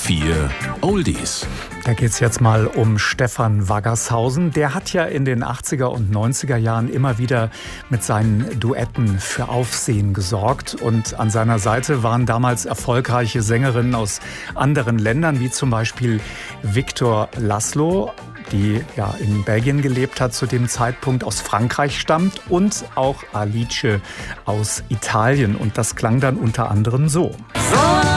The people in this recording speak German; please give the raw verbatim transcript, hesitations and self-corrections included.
vier Oldies. Da geht es jetzt mal um Stefan Waggershausen. Der hat ja in den achtziger und neunziger Jahren immer wieder mit seinen Duetten für Aufsehen gesorgt. Und an seiner Seite waren damals erfolgreiche Sängerinnen aus anderen Ländern, wie zum Beispiel Victor Laszlo, die ja in Belgien gelebt hat zu dem Zeitpunkt, aus Frankreich stammt, und auch Alice aus Italien. Und das klang dann unter anderem so. So